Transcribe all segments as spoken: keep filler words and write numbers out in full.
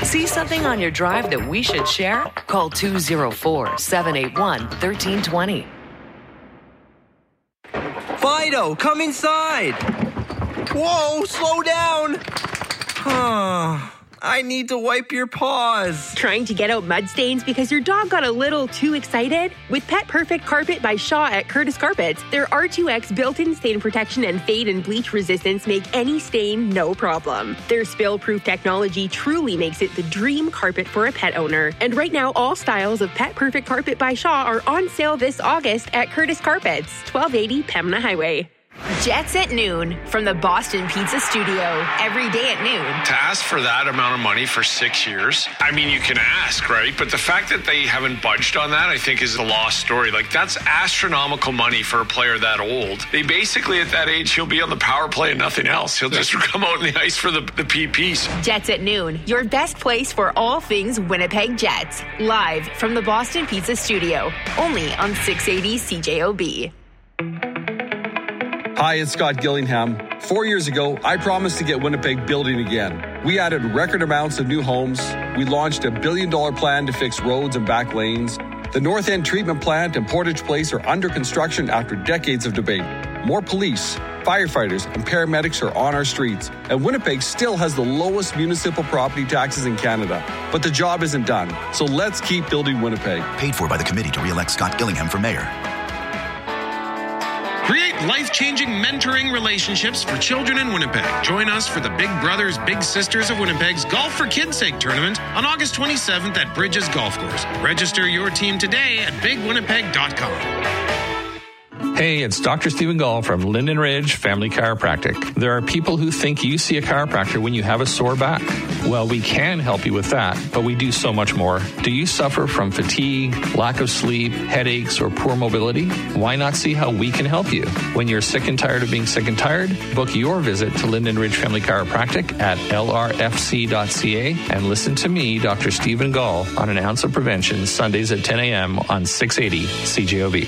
See something on your drive that we should share? Call two oh four, seven eight one, one three two zero. Fido, come inside. Whoa, slow down. I need to wipe your paws. Trying to get out mud stains because your dog got a little too excited? With Pet Perfect Carpet by Shaw at Curtis Carpets, their R two X built-in stain protection and fade and bleach resistance make any stain no problem. Their spill-proof technology truly makes it the dream carpet for a pet owner. And right now, all styles of Pet Perfect Carpet by Shaw are on sale this August at Curtis Carpets, twelve eighty Pembina Highway. Jets at noon from the Boston Pizza Studio. Every day at noon. To ask for that amount of money for six years, I mean, you can ask, right? But the fact that they haven't budged on that, I think, is a lost story. Like, that's astronomical money for a player that old. They basically, at that age, he'll be on the power play and nothing else. He'll just come out in the ice for the, the P Ps. Jets at noon, your best place for all things Winnipeg Jets. Live from the Boston Pizza Studio. Only on six eighty C J O B. Hi, it's Scott Gillingham. Four years ago, I promised to get Winnipeg building again. We added record amounts of new homes. We launched a billion dollar plan to fix roads and back lanes. The North End Treatment Plant and Portage Place are under construction after decades of debate. More police, firefighters, and paramedics are on our streets. And Winnipeg still has the lowest municipal property taxes in Canada. But the job isn't done. So let's keep building Winnipeg. Paid for by the committee to re-elect Scott Gillingham for mayor. Create life-changing mentoring relationships for children in Winnipeg. Join us for the Big Brothers Big Sisters of Winnipeg's Golf for Kids' Sake tournament on August twenty-seventh at Bridges Golf Course. Register your team today at big winnipeg dot com. Hey, it's Doctor Stephen Gall from Linden Ridge Family Chiropractic. There are people who think you see a chiropractor when you have a sore back. Well, we can help you with that, but we do so much more. Do you suffer from fatigue, lack of sleep, headaches, or poor mobility? Why not see how we can help you? When you're sick and tired of being sick and tired, book your visit to Linden Ridge Family Chiropractic at L R F C dot C A and listen to me, Doctor Stephen Gall, on An Ounce of Prevention, Sundays at ten a.m. on six eighty C J O B.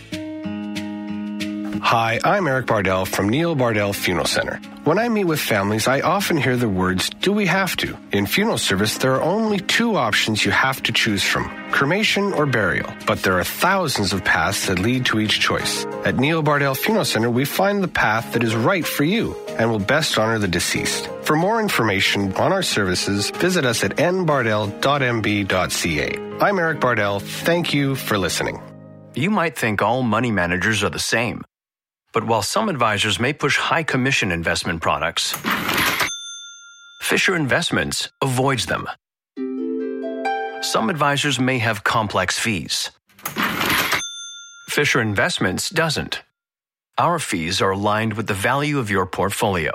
Hi, I'm Eric Bardell from Neil Bardell Funeral Center. When I meet with families, I often hear the words, do we have to? In funeral service, there are only two options you have to choose from, cremation or burial. But there are thousands of paths that lead to each choice. At Neil Bardell Funeral Center, we find the path that is right for you and will best honor the deceased. For more information on our services, visit us at n bardell dot m b dot c a. I'm Eric Bardell. Thank you for listening. You might think all money managers are the same. But while some advisors may push high commission investment products, Fisher Investments avoids them. Some advisors may have complex fees. Fisher Investments doesn't. Our fees are aligned with the value of your portfolio.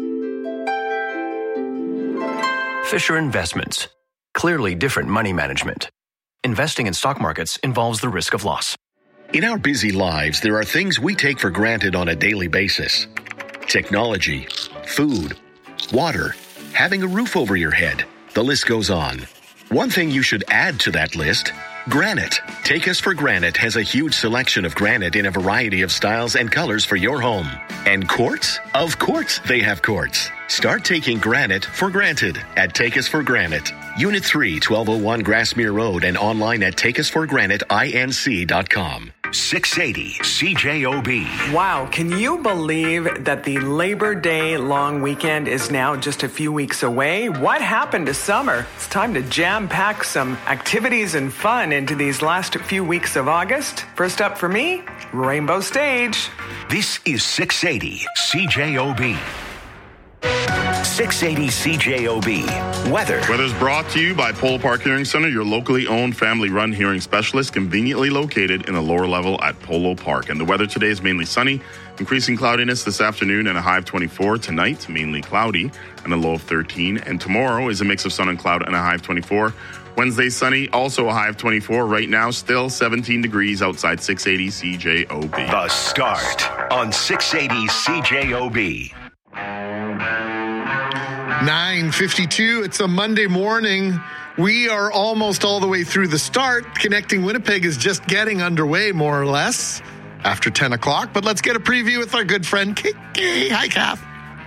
Fisher Investments. Clearly different money management. Investing in stock markets involves the risk of loss. In our busy lives, there are things we take for granted on a daily basis. Technology, food, water, having a roof over your head. The list goes on. One thing you should add to that list, granite. Take Us for Granite has a huge selection of granite in a variety of styles and colors for your home. And quartz? Of course they have quartz. Start taking granite for granted at Take Us for Granite. Unit three, twelve oh one Grassmere Road and online at take us for granite inc dot com. six eighty C J O B. Wow, can you believe that the Labor Day long weekend is now just a few weeks away? What happened to summer? It's time to jam-pack some activities and fun into these last few weeks of August. First up for me, Rainbow Stage. This is six eighty C J O B. six eighty C J O B. Weather. Weather's brought to you by Polo Park Hearing Center, your locally owned, family-run hearing specialist, conveniently located in a lower level at Polo Park. And the weather today is mainly sunny, increasing cloudiness this afternoon and a high of twenty-four. Tonight, mainly cloudy and a low of thirteen. And tomorrow is a mix of sun and cloud and a high of twenty-four. Wednesday, sunny, also a high of twenty-four. Right now, still seventeen degrees outside six eighty C J O B. The Start on six eighty C J O B. nine fifty-two, it's a Monday morning. We are almost all the way through the Start. Connecting Winnipeg is just getting underway, more or less, after ten o'clock. But let's get a preview with our good friend, Kiki. Hi, Kath.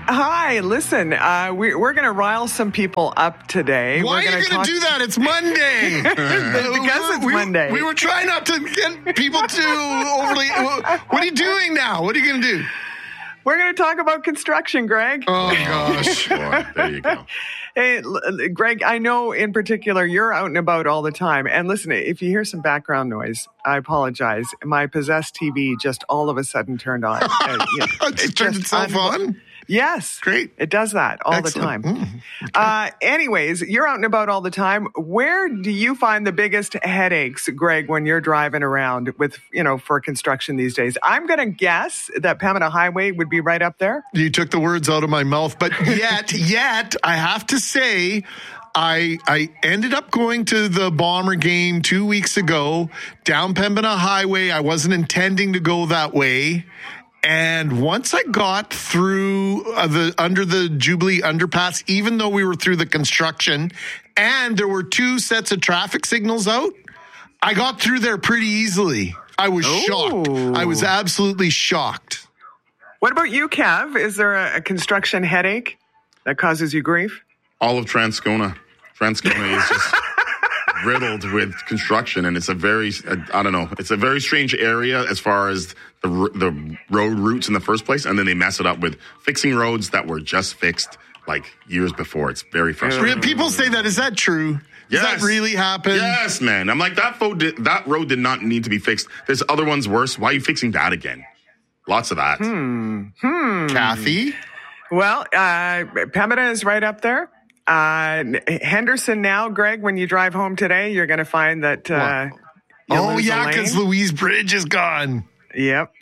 Hi, listen, uh, we, we're going to rile some people up today. Why we're are you going talk- to do that? It's Monday. Because it's we, Monday. We were trying not to get people to overly... What are you doing now? What are you going to do? We're going to talk about construction, Greg. Oh, gosh. Boy, there you go. Hey, l- Greg, I know in particular you're out and about all the time. And listen, if you hear some background noise, I apologize. My possessed T V just all of a sudden turned on. Uh, you know, it just turned itself on? Yes. Great. It does that all Excellent. the time. Mm, okay. uh, anyways, you're out and about all the time. Where do you find the biggest headaches, Greg, when you're driving around with, you know, for construction these days? I'm going to guess that Pembina Highway would be right up there. You took the words out of my mouth, but yet, yet, I have to say, I I ended up going to the Bomber game two weeks ago down Pembina Highway. I wasn't intending to go that way. And once I got through uh, the under the Jubilee underpass, even though we were through the construction and there were two sets of traffic signals out, I got through there pretty easily. I was Ooh. shocked. I was absolutely shocked. What about you, Kev? Is there a, a construction headache that causes you grief? All of Transcona. Transcona is just riddled with construction, and it's a very, I don't know, it's a very strange area as far as the the road routes in the first place, and then they mess it up with fixing roads that were just fixed like years before. It's very frustrating. People say that. Is that true? Does Yes. that really happen? Yes, man. I'm like, that, fo- did, that road did not need to be fixed. There's other ones worse. Why are you fixing that again? Lots of that. Hmm. Hmm. Kathy? Well, uh, Pembina is right up there. Uh, Henderson now, Greg, when you drive home today, you're going to find that... Uh, you Oh, lose a yeah, lane. because Louise Bridge is gone. Yep.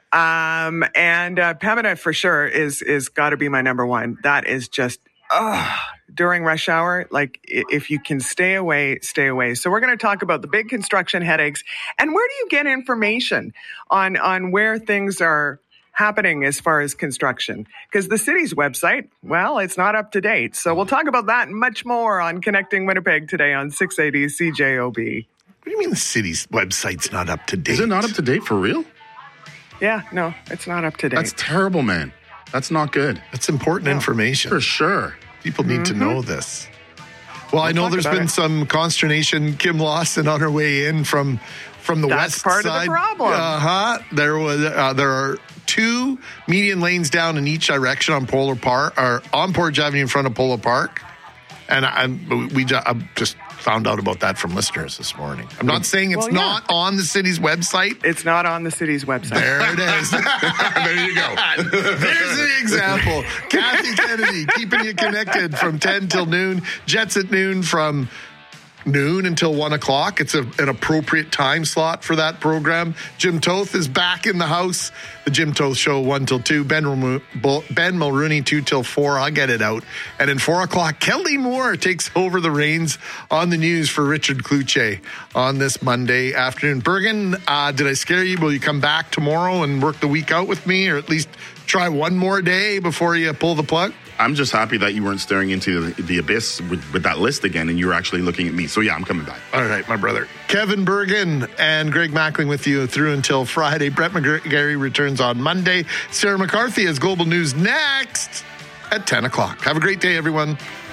Um, and uh, Pembina for sure is is got to be my number one. That is just uh, during rush hour. Like i- if you can stay away, stay away. So we're going to talk about the big construction headaches and where do you get information on on where things are happening as far as construction? Because the city's website, well, it's not up to date. So we'll talk about that and much more on Connecting Winnipeg today on six eighty C J O B. What do you mean the city's website's not up to date? Is it not up to date for real? Yeah, no, it's not up to date. That's terrible, man. That's not good. That's important No. information. For sure. People need to know this. Well, I know talk there's about been it. some consternation. Kim Lawson on her way in from from the That's west part of the side. problem. Uh huh. There was uh, there are two median lanes down in each direction on Polar Park or on Portage Avenue in front of Polo Park, and I, we ju- I just found out about that from listeners this morning. I'm not saying it's Well, yeah. not on the city's website. It's not on the city's website. There it is. There you go. There's the example. Kathy Kennedy keeping you connected from ten till noon. Jets at noon from noon until one o'clock. It's a, an appropriate time slot for that program. Jim Toth is back in the house. The Jim Toth Show one till two. Ben, Remo- Ben Mulrooney two till four. I'll get it out. And then four o'clock, Kelly Moore takes over the reins on the news for Richard Kluche on this Monday afternoon. Bergen, uh, did I scare you? Will you come back tomorrow and work the week out with me, or at least try one more day before you pull the plug? I'm just happy that you weren't staring into the, the abyss with, with that list again and you were actually looking at me. So, yeah, I'm coming back. All right, my brother. Kevin Bergen and Greg Mackling with you through until Friday. Brett McGarry returns on Monday. Sarah McCarthy has Global News next at ten o'clock. Have a great day, everyone.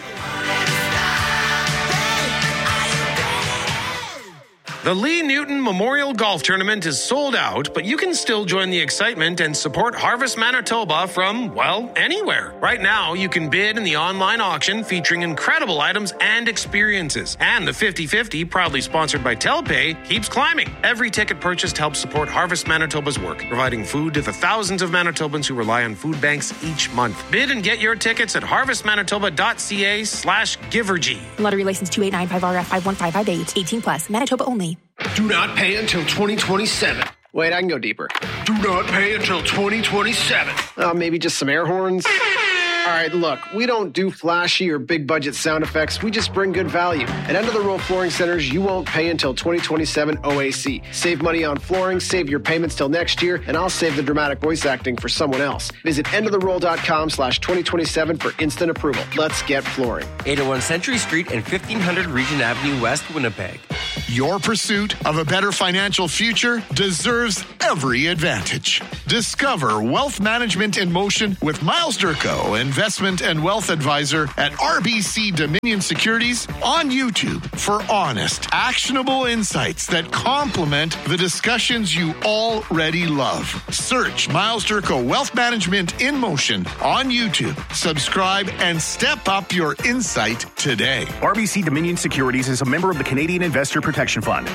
The Lee Newton Memorial Golf Tournament is sold out, but you can still join the excitement and support Harvest Manitoba from, well, anywhere. Right now, you can bid in the online auction featuring incredible items and experiences. And the fifty fifty, proudly sponsored by Telpay, keeps climbing. Every ticket purchased helps support Harvest Manitoba's work, providing food to the thousands of Manitobans who rely on food banks each month. Bid and get your tickets at harvestmanitoba.ca slash givergy. Lottery license two eight nine five R F five one five five eight. eighteen plus. Manitoba only. Do not pay until twenty twenty-seven. Wait, I can go deeper. Do not pay until twenty twenty-seven. Uh, maybe just some air horns. All right, look, we don't do flashy or big budget sound effects. We just bring good value. At End of the Row Flooring Centers, you won't pay until twenty twenty-seven O A C. Save money on flooring, save your payments till next year, and I'll save the dramatic voice acting for someone else. Visit endoftheroll.com slash 2027 for instant approval. Let's get flooring. eight oh one Century Street and fifteen hundred Regent Avenue West, Winnipeg. Your pursuit of a better financial future deserves every advantage. Discover Wealth Management in Motion with Miles Durko, Investment and Wealth Advisor at R B C Dominion Securities on YouTube for honest, actionable insights that complement the discussions you already love. Search Miles Durko Wealth Management in Motion on YouTube. Subscribe and step up your insight today. R B C Dominion Securities is a member of the Canadian Investor Protection Fund.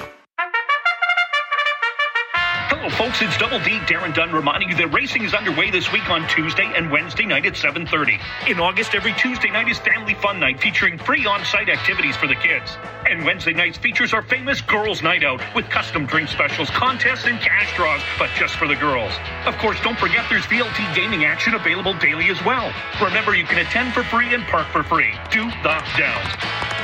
Hello, folks. It's Double D, Darren Dunn, reminding you that racing is underway this week on Tuesday and Wednesday night at seven thirty. In August, every Tuesday night is Family Fun Night, featuring free on-site activities for the kids. And Wednesday nights features our famous Girls' Night Out with custom drink specials, contests, and cash draws, but just for the girls. Of course, don't forget there's V L T gaming action available daily as well. Remember, you can attend for free and park for free. Do the Downs.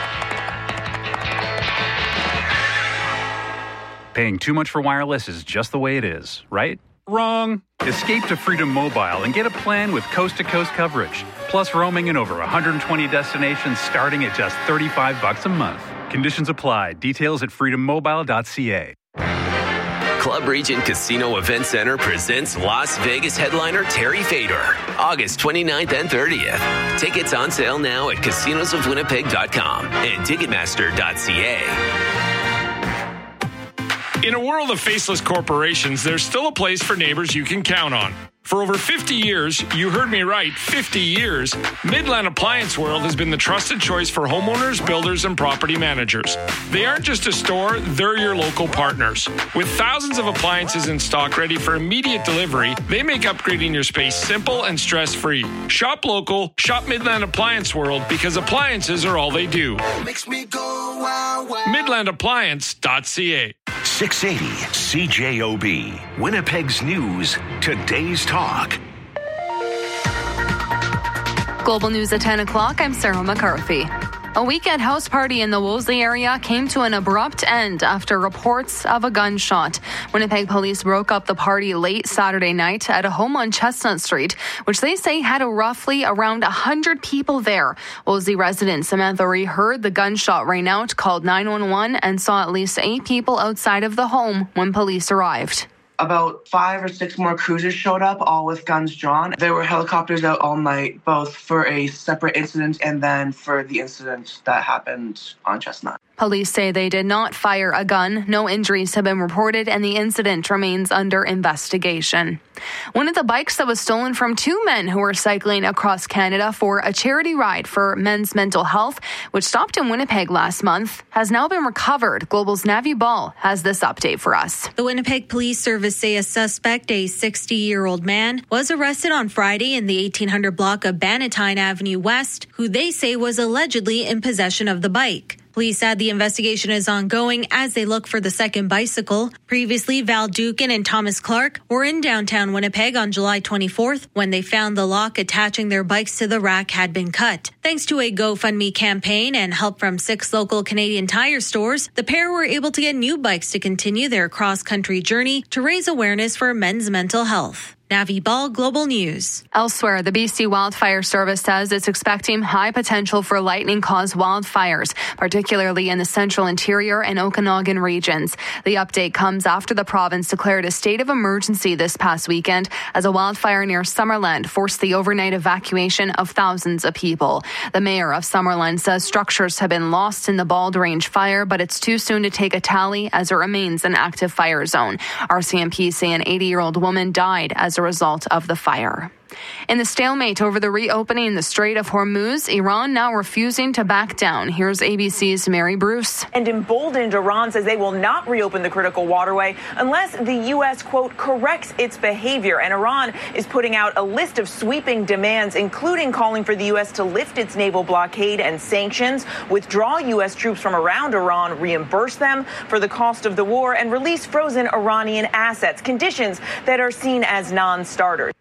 Paying too much for wireless is just the way it is, right? Wrong. Escape to Freedom Mobile and get a plan with coast-to-coast coverage, plus roaming in over one hundred twenty destinations starting at just thirty-five bucks a month. Conditions apply. Details at freedom mobile dot c a. Club Regent Casino Event Center presents Las Vegas headliner Terry Fator, August twenty-ninth and thirtieth. Tickets on sale now at casinos of winnipeg dot com and ticketmaster dot c a. In a world of faceless corporations, there's still a place for neighbors you can count on. For over fifty years, you heard me right, fifty years, Midland Appliance World has been the trusted choice for homeowners, builders, and property managers. They aren't just a store, they're your local partners. With thousands of appliances in stock ready for immediate delivery, they make upgrading your space simple and stress-free. Shop local, shop Midland Appliance World, because appliances are all they do. Makes me go wow, wow. midland appliance dot c a. six eighty C J O B, Winnipeg's news, today's talk. Global News at ten o'clock, I'm Sarah McCarthy. A weekend house party in the Wolseley area came to an abrupt end after reports of a gunshot. Winnipeg police broke up the party late Saturday night at a home on Chestnut Street, which they say had a roughly around one hundred people there. Wolseley resident Samantha Ree heard the gunshot ring out, called nine one one, and saw at least eight people outside of the home when police arrived. About five or six more cruisers showed up, all with guns drawn. There were helicopters out all night, both for a separate incident and then for the incident that happened on Chestnut. Police say they did not fire a gun. No injuries have been reported, and the incident remains under investigation. One of the bikes that was stolen from two men who were cycling across Canada for a charity ride for men's mental health, which stopped in Winnipeg last month, has now been recovered. Global's Navi Ball has this update for us. The Winnipeg Police Service say a suspect, a sixty-year-old man, was arrested on Friday in the eighteen hundred block of Bannatyne Avenue West, who they say was allegedly in possession of the bike. Police said the investigation is ongoing as they look for the second bicycle. Previously, Val Dukin and Thomas Clark were in downtown Winnipeg on July twenty-fourth when they found the lock attaching their bikes to the rack had been cut. Thanks to a GoFundMe campaign and help from six local Canadian Tire stores, the pair were able to get new bikes to continue their cross-country journey to raise awareness for men's mental health. Navi Ball, Global News. Elsewhere, the B C Wildfire Service says it's expecting high potential for lightning-caused wildfires, particularly in the central interior and Okanagan regions. The update comes after the province declared a state of emergency this past weekend as a wildfire near Summerland forced the overnight evacuation of thousands of people. The mayor of Summerland says structures have been lost in the Bald Range fire, but it's too soon to take a tally as it remains an active fire zone. R C M P say an eighty-year-old woman died as a result of the fire. In the stalemate over the reopening the Strait of Hormuz, Iran now refusing to back down. Here's A B C's Mary Bruce. And emboldened, Iran says they will not reopen the critical waterway unless the U S, quote, corrects its behavior. And Iran is putting out a list of sweeping demands, including calling for the U S to lift its naval blockade and sanctions, withdraw U S troops from around Iran, reimburse them for the cost of the war, and release frozen Iranian assets, conditions that are seen as non-starters.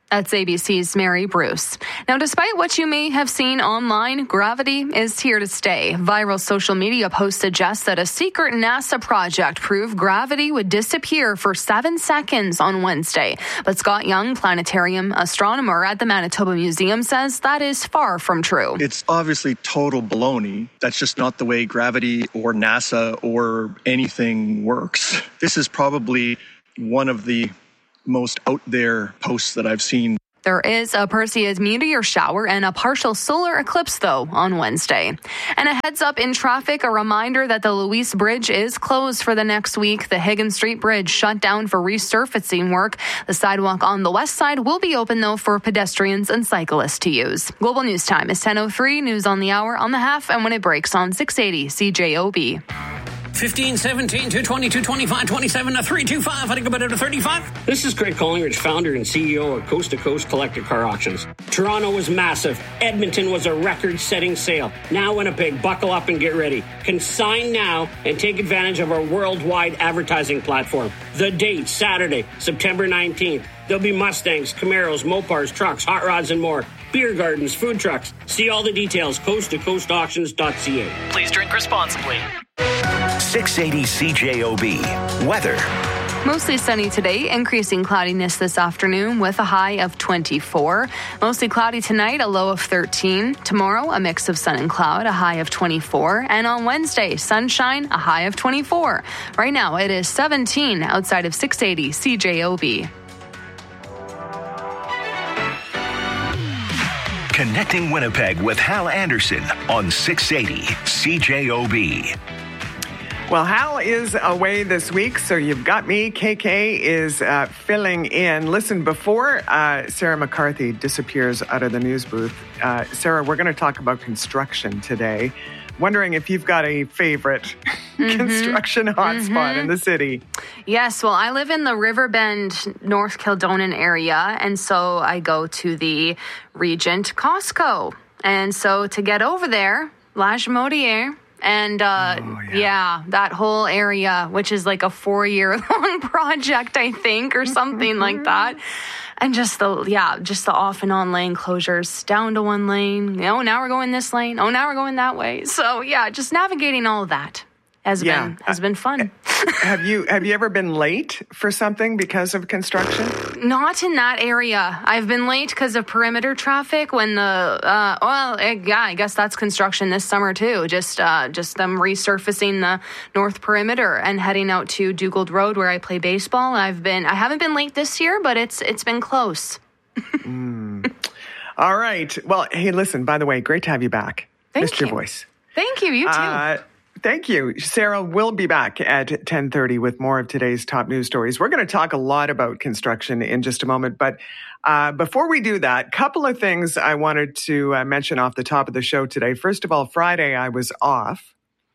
That's A B C's Mary Bruce. Now, despite what you may have seen online, gravity is here to stay. Viral social media posts suggest that a secret NASA project proved gravity would disappear for seven seconds on Wednesday. But Scott Young, planetarium astronomer at the Manitoba Museum, says that is far from true. It's obviously total baloney. That's just not the way gravity or NASA or anything works. This is probably one of the most out there posts that I've seen. There is a Perseus meteor shower and a partial solar eclipse, though, on Wednesday. And a heads up in traffic, a reminder that the Louise Bridge is closed for the next week. The Higgins Street Bridge shut down for resurfacing work. The sidewalk on the west side will be open, though, for pedestrians and cyclists to use. Global News Time is ten oh three, news on the hour, on the half, and when it breaks on six eighty C J O B. fifteen, seventeen, two twenty-two, twenty-five, twenty-seven, to three twenty-five. I think about it to thirty-five. This is Greg Collingridge, founder and C E O of Coast to Coast Collector Car Auctions. Toronto was massive. Edmonton was a record-setting sale. Now Winnipeg, buckle up and get ready. Consign now and take advantage of our worldwide advertising platform. The date, Saturday, September nineteenth. There'll be Mustangs, Camaros, Mopars, trucks, hot rods, and more. Beer gardens, food trucks. See all the details, coast to coast auctions dot c a. Please drink responsibly. six eighty C J O B. Weather. Mostly sunny today, increasing cloudiness this afternoon with a high of twenty-four. Mostly cloudy tonight, a low of thirteen. Tomorrow, a mix of sun and cloud, a high of twenty-four. And on Wednesday, sunshine, a high of twenty-four. Right now, it is seventeen outside of six eighty C J O B. Connecting Winnipeg with Hal Anderson on six eighty C J O B. Well, Hal is away this week, so you've got me. K K is uh, filling in. Listen, before uh, Sarah McCarthy disappears out of the news booth, uh, Sarah, we're going to talk about construction today. Wondering if you've got a favorite mm-hmm. construction hotspot mm-hmm. in the city. Yes, well, I live in the Riverbend, North Kildonan area, and so I go to the Regent Costco. And so to get over there, Lagimodiere, and uh, oh, yeah. yeah, that whole area, which is like a four-year-long project, I think, or something like that. And just the, yeah, just the off and on lane closures, down to one lane. Oh, now we're going this lane. Oh, now we're going that way. So, yeah, just navigating all of that has yeah. been has been fun. have you have you ever been late for something because of construction? Not in that area. I've been late because of perimeter traffic when the, uh, well, yeah, I guess that's construction this summer too. Just uh, just them resurfacing the north perimeter and heading out to Dugald Road where I play baseball. I've been, I haven't been late this year, but it's it's been close. mm. All right. Well, hey, listen, by the way, great to have you back. Thank Missed you. your voice. Thank you. You too. Uh, Thank you. Sarah will be back at ten thirty with more of today's top news stories. We're going to talk a lot about construction in just a moment. But uh, before we do that, a couple of things I wanted to uh, mention off the top of the show today. First of all, Friday I was off.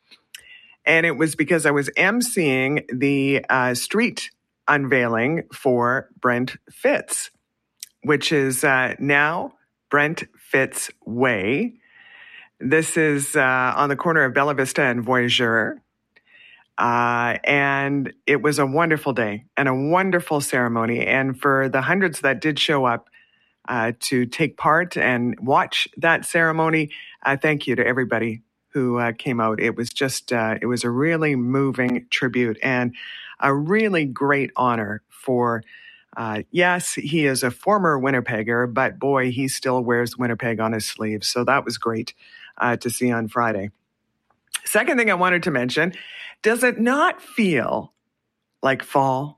And it was because I was emceeing the uh, street unveiling for Brent Fitz, which is uh, now Brent Fitz Way. This is uh, on the corner of Bella Vista and Voyageur. Uh, and it was a wonderful day and a wonderful ceremony. And for the hundreds that did show up uh, to take part and watch that ceremony, uh, thank you to everybody who uh, came out. It was just, uh, it was a really moving tribute and a really great honor for Uh, yes, he is a former Winnipegger, but boy, he still wears Winnipeg on his sleeve. So that was great uh, to see on Friday. Second thing I wanted to mention, does it not feel like fall?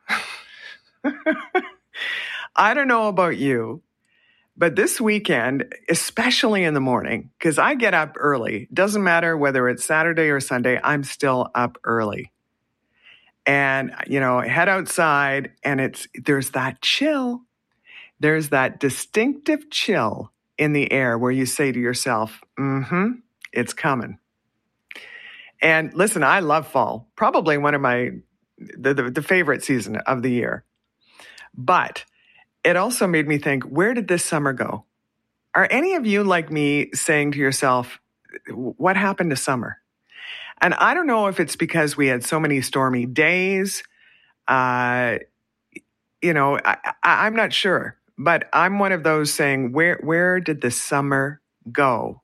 I don't know about you, but this weekend, especially in the morning, because I get up early, doesn't matter whether it's Saturday or Sunday, I'm still up early. And, you know, head outside and it's, there's that chill. There's that distinctive chill in the air where you say to yourself, mm-hmm, it's coming. And listen, I love fall, probably one of my, the, the, the favorite season of the year. But it also made me think, where did this summer go? Are any of you like me saying to yourself, what happened to summer? And I don't know if it's because we had so many stormy days. Uh, you know, I, I, I'm not sure. But I'm one of those saying, where where did the summer go?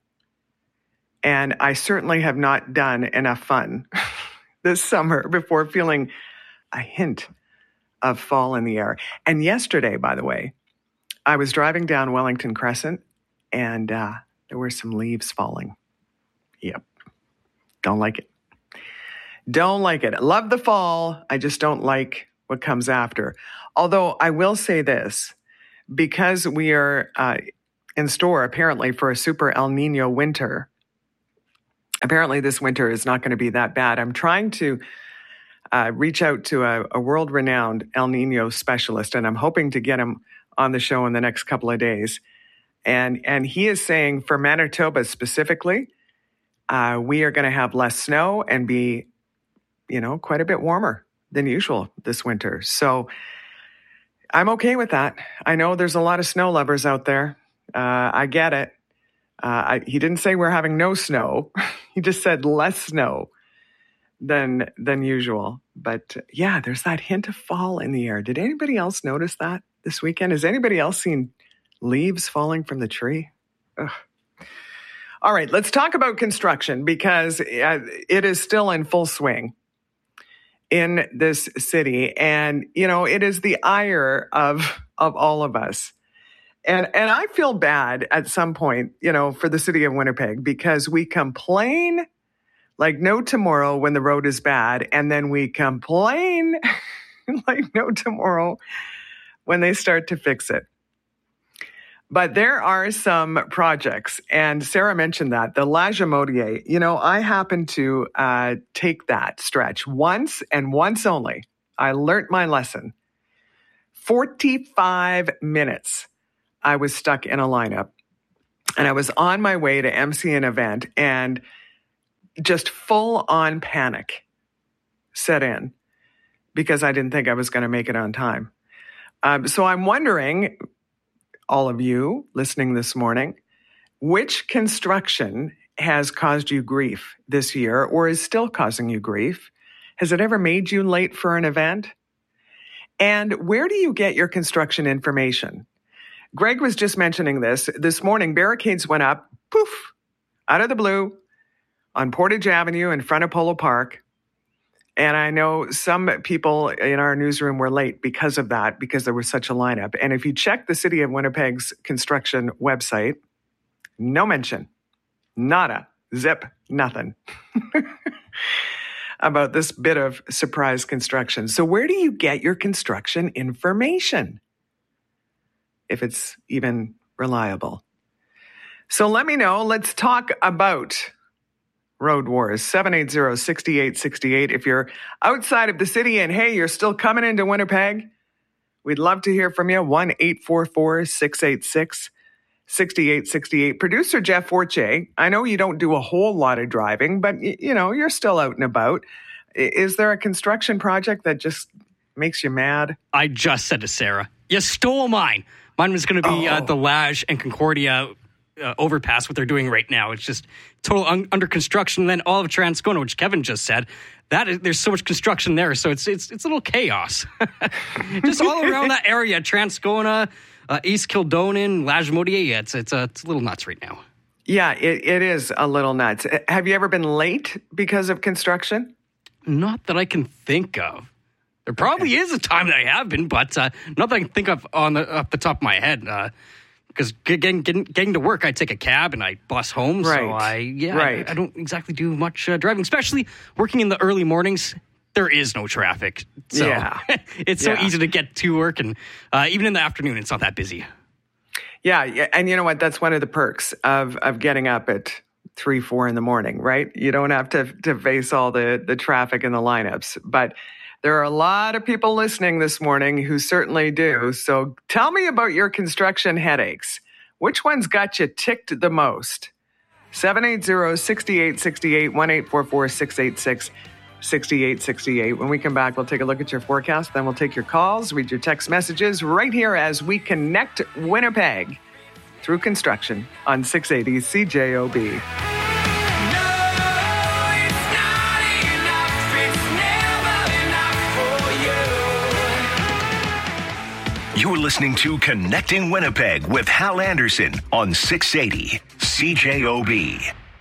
And I certainly have not done enough fun this summer before feeling a hint of fall in the air. And yesterday, by the way, I was driving down Wellington Crescent, and uh, there were some leaves falling. Yep. Don't like it. Don't like it. Love the fall. I just don't like what comes after. Although I will say this, because we are uh, in store apparently for a super El Nino winter, apparently this winter is not going to be that bad. I'm trying to uh, reach out to a, a world-renowned El Nino specialist, and I'm hoping to get him on the show in the next couple of days. And and he is saying for Manitoba specifically, uh, we are going to have less snow and be, you know, quite a bit warmer than usual this winter. So I'm okay with that. I know there's a lot of snow lovers out there. Uh, I get it. Uh, I, he didn't say we're having no snow. He just said less snow than than usual. But yeah, there's that hint of fall in the air. Did anybody else notice that this weekend? Has anybody else seen leaves falling from the tree? Ugh. All right, let's talk about construction because it is still in full swing in this city. And, you know, it is the ire of of all of us. And and I feel bad at some point, you know, for the city of Winnipeg because we complain like no tomorrow when the road is bad. And then we complain like no tomorrow when they start to fix it. But there are some projects, and Sarah mentioned that, the Lagimodiere. You know, I happened to uh, take that stretch once and once only. I learnt my lesson. forty-five minutes I was stuck in a lineup, and I was on my way to M C an event, and just full-on panic set in because I didn't think I was going to make it on time. Um, so I'm wondering, all of you listening this morning, which construction has caused you grief this year or is still causing you grief? Has it ever made you late for an event? And where do you get your construction information? Greg was just mentioning this. This morning, barricades went up, poof, out of the blue, on Portage Avenue in front of Polo Park. And I know some people in our newsroom were late because of that, because there was such a lineup. And if you check the City of Winnipeg's construction website, no mention, nada, zip, nothing about this bit of surprise construction. So where do you get your construction information? If it's even reliable. So let me know. Let's talk about Road Wars, seven eight zero, six eight six eight. If you're outside of the city and, hey, you're still coming into Winnipeg, we'd love to hear from you. one eight four four, six eight six, six eight six eight. Producer Jeff Forche, I know you don't do a whole lot of driving, but, you know, you're still out and about. Is there a construction project that just makes you mad? I just said to Sarah, you stole mine. Mine was going to be oh. uh, the Lage and Concordia Uh, overpass, what they're doing right now. It's just total un- under construction. And then all of Transcona, which Kevin just said, that is, there's so much construction there. So it's it's it's a little chaos. Just all around that area, Transcona, uh, East Kildonan, Lagimodiere. Yeah, it's, it's, uh, it's a little nuts right now. Yeah, it, it is a little nuts. Have you ever been late because of construction? Not that I can think of. There probably okay. is a time that I have been, but uh, not that I can think of on the, off the top of my head. Uh, Because getting, getting getting to work, I take a cab and I bus home. Right. So I yeah, right. I, I don't exactly do much uh, driving, especially working in the early mornings. There is no traffic, so yeah. it's so yeah. easy to get to work, and uh, even in the afternoon, it's not that busy. Yeah, and you know what? That's one of the perks of of getting up at three, four in the morning, right? You don't have to to face all the the traffic and the lineups, but there are a lot of people listening this morning who certainly do. So tell me about your construction headaches. Which ones got you ticked the most? seven eight zero, six eight six eight, one eight four four, six eight six, six eight six eight. When we come back, we'll take a look at your forecast. Then we'll take your calls, read your text messages right here as we connect Winnipeg through construction on six eighty C J O B. You're listening to Connecting Winnipeg with Hal Anderson on six eighty C J O B.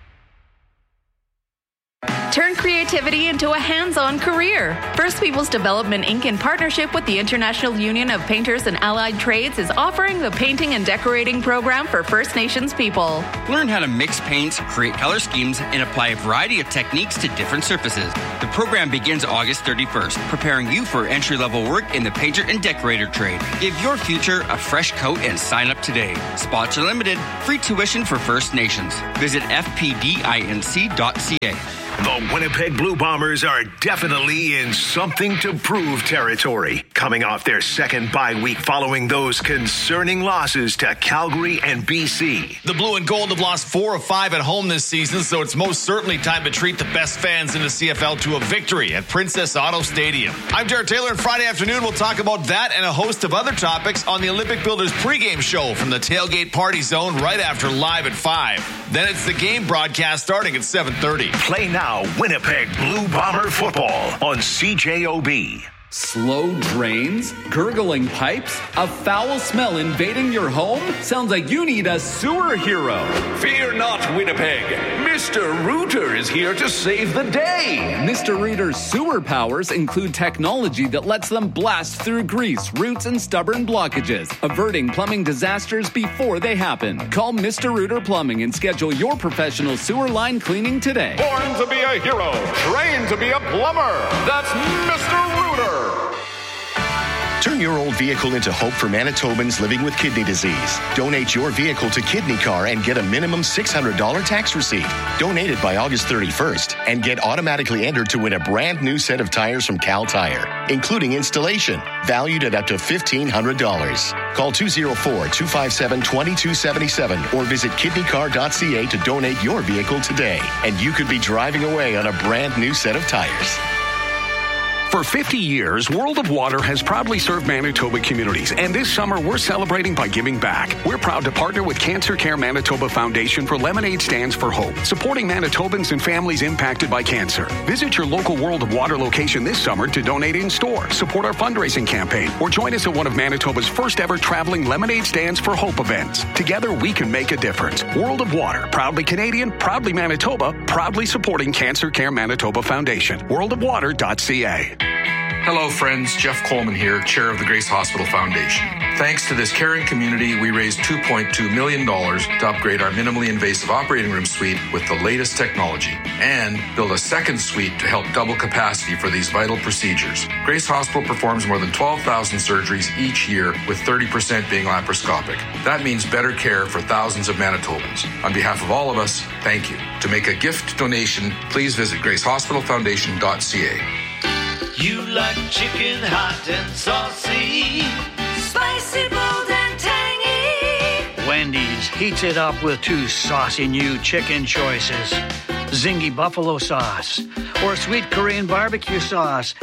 Turn creativity into a hands-on career. First Peoples Development Incorporated, in partnership with the International Union of Painters and Allied Trades, is offering the Painting and Decorating program for First Nations people. Learn how to mix paints, create color schemes, and apply a variety of techniques to different surfaces. The program begins August thirty-first, preparing you for entry-level work in the painter and decorator trade. Give your future a fresh coat and sign up today. Spots are limited. Free tuition for First Nations. Visit f p d inc dot c a. The Winnipeg Blue Bombers are definitely in something to prove territory, coming off their second bye week following those concerning losses to Calgary and B C. The Blue and Gold have lost four of five at home this season, so it's most certainly time to treat the best fans in the C F L to a victory at Princess Auto Stadium. I'm Jared Taylor, and Friday afternoon we'll talk about that and a host of other topics on the Olympic Builders pregame show from the Tailgate Party Zone right after Live at five. Then it's the game broadcast starting at seven thirty. Play now. Winnipeg Blue Bomber football on C J O B. Slow drains? Gurgling pipes? A foul smell invading your home? Sounds like you need a sewer hero. Fear not, Winnipeg. Mister Rooter is here to save the day. Mister Rooter's sewer powers include technology that lets them blast through grease, roots, and stubborn blockages, averting plumbing disasters before they happen. Call Mister Rooter Plumbing and schedule your professional sewer line cleaning today. Born to be a hero, trained to be a plumber. That's Mister Rooter. Turn your old vehicle into hope for Manitobans living with kidney disease. Donate your vehicle to Kidney Car and get a minimum six hundred dollars tax receipt. Donate it by August thirty-first and get automatically entered to win a brand new set of tires from Cal Tire, including installation, valued at up to fifteen hundred dollars. Call two oh four, two five seven, two two seven seven or visit kidney car dot c a to donate your vehicle today. And you could be driving away on a brand new set of tires. For fifty years, World of Water has proudly served Manitoba communities, and this summer we're celebrating by giving back. We're proud to partner with Cancer Care Manitoba Foundation for Lemonade Stands for Hope, supporting Manitobans and families impacted by cancer. Visit your local World of Water location this summer to donate in store, support our fundraising campaign, or join us at one of Manitoba's first ever traveling Lemonade Stands for Hope events. Together we can make a difference. World of Water, proudly Canadian, proudly Manitoba, proudly supporting Cancer Care Manitoba Foundation. world of water dot c a. Hello, friends. Jeff Coleman here, chair of the Grace Hospital Foundation. Thanks to this caring community, we raised two point two million dollars to upgrade our minimally invasive operating room suite with the latest technology and build a second suite to help double capacity for these vital procedures. Grace Hospital performs more than twelve thousand surgeries each year, with thirty percent being laparoscopic. That means better care for thousands of Manitobans. On behalf of all of us, thank you. To make a gift donation, please visit grace hospital foundation dot c a. You like chicken hot and saucy, spicy, bold and tangy. Wendy's heats it up with two saucy new chicken choices. Zingy buffalo sauce or sweet Korean barbecue sauce.